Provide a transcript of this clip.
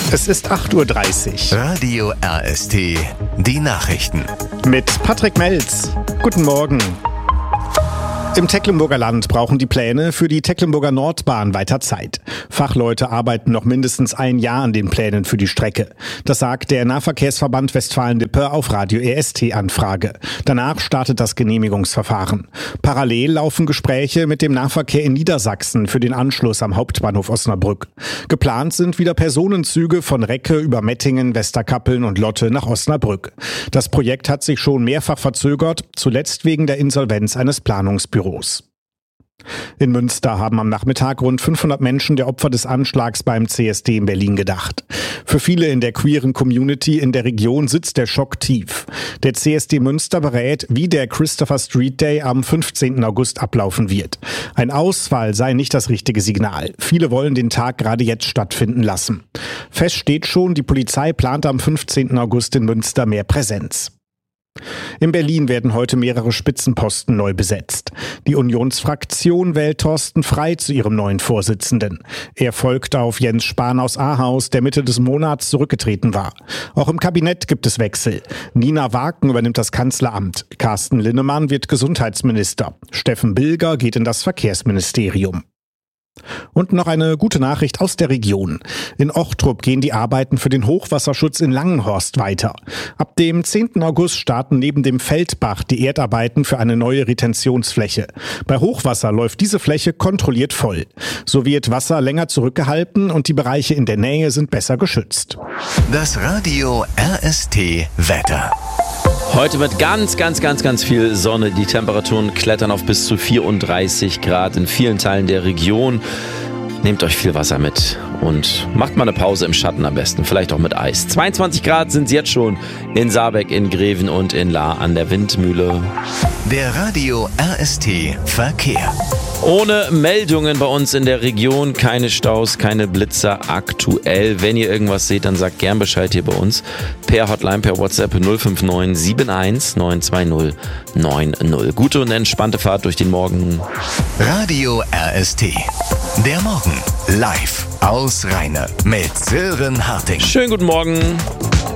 Es ist 8:30 Uhr. Radio RST, die Nachrichten. Mit Patrick Melz. Guten Morgen. Im Tecklenburger Land brauchen die Pläne für die Tecklenburger Nordbahn weiter Zeit. Fachleute arbeiten noch mindestens ein Jahr an den Plänen für die Strecke. Das sagt der Nahverkehrsverband Westfalen-Lippe auf Radio RST-Anfrage. Danach startet das Genehmigungsverfahren. Parallel laufen Gespräche mit dem Nahverkehr in Niedersachsen für den Anschluss am Hauptbahnhof Osnabrück. Geplant sind wieder Personenzüge von Recke über Mettingen, Westerkappeln und Lotte nach Osnabrück. Das Projekt hat sich schon mehrfach verzögert, zuletzt wegen der Insolvenz eines Planungsbüros. In Münster haben am Nachmittag rund 500 Menschen der Opfer des Anschlags beim CSD in Berlin gedacht. Für viele in der queeren Community in der Region sitzt der Schock tief. Der CSD Münster berät, wie der Christopher Street Day am 15. August ablaufen wird. Ein Ausfall sei nicht das richtige Signal. Viele wollen den Tag gerade jetzt stattfinden lassen. Fest steht schon, die Polizei plant am 15. August in Münster mehr Präsenz. In Berlin werden heute mehrere Spitzenposten neu besetzt. Die Unionsfraktion wählt Thorsten Frey zu ihrem neuen Vorsitzenden. Er folgt auf Jens Spahn aus Ahaus, der Mitte des Monats zurückgetreten war. Auch im Kabinett gibt es Wechsel. Nina Waken übernimmt das Kanzleramt. Carsten Linnemann wird Gesundheitsminister. Steffen Bilger geht in das Verkehrsministerium. Und noch eine gute Nachricht aus der Region. In Ochtrup gehen die Arbeiten für den Hochwasserschutz in Langenhorst weiter. Ab dem 10. August starten neben dem Feldbach die Erdarbeiten für eine neue Retentionsfläche. Bei Hochwasser läuft diese Fläche kontrolliert voll. So wird Wasser länger zurückgehalten und die Bereiche in der Nähe sind besser geschützt. Das Radio RST Wetter. Heute mit ganz viel Sonne. Die Temperaturen klettern auf bis zu 34 Grad in vielen Teilen der Region. Nehmt euch viel Wasser mit und macht mal eine Pause im Schatten am besten, vielleicht auch mit Eis. 22 Grad sind es jetzt schon in Saarbeck, in Greven und in Lahr an der Windmühle. Der Radio RST Verkehr. Ohne Meldungen bei uns in der Region, keine Staus, keine Blitzer aktuell. Wenn ihr irgendwas seht, dann sagt gern Bescheid hier bei uns. Per Hotline, per WhatsApp 059 71 920 90. Gute und entspannte Fahrt durch den Morgen. Radio RST. Der Morgen live aus Rheine mit Sören Harting. Schönen guten Morgen.